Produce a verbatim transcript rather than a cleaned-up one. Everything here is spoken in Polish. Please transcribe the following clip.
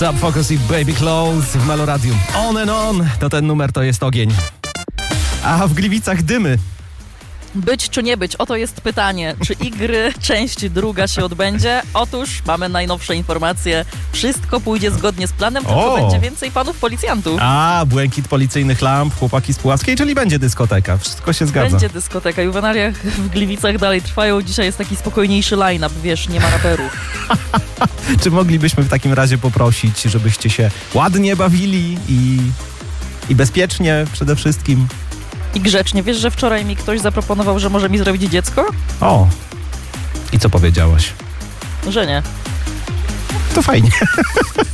Up Focus i Baby Clothes w Meloradium. On and on, to ten numer to jest ogień. A w Gliwicach dymy. Być czy nie być? Oto jest pytanie. Czy Igry część druga się odbędzie? Otóż mamy najnowsze informacje. Wszystko pójdzie zgodnie z planem, tylko O! będzie więcej panów policjantów. A, błękit policyjnych lamp, chłopaki z Puławskiej, czyli będzie dyskoteka. Wszystko się zgadza. Będzie dyskoteka. Juwenaliach w Gliwicach dalej trwają. Dzisiaj jest taki spokojniejszy line-up, wiesz, nie ma raperów. Czy moglibyśmy w takim razie poprosić, żebyście się ładnie bawili i, i bezpiecznie przede wszystkim? I grzecznie. Wiesz, że wczoraj mi ktoś zaproponował, że może mi zrobić dziecko? O, i co powiedziałaś? Że nie. To fajnie.